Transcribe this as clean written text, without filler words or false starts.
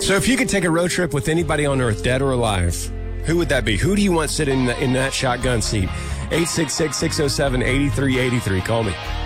So if you could take a road trip with anybody on earth, dead or alive, who would that be? Who do you want sitting in that shotgun seat? 866-607-8383. Call me.